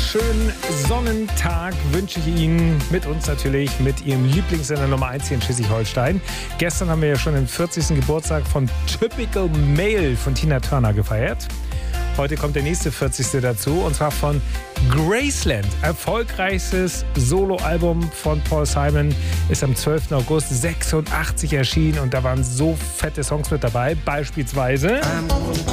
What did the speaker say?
wunderschönen Sonnentag wünsche ich Ihnen mit uns natürlich, mit Ihrem Lieblingssender Nummer 1 hier in Schleswig-Holstein. Gestern haben wir ja schon den 40. Geburtstag von Typical Male von Tina Turner gefeiert. Heute kommt der nächste 40. dazu, und zwar von Graceland. Erfolgreichstes Soloalbum von Paul Simon ist am 12. August 86 erschienen und da waren so fette Songs mit dabei, beispielsweise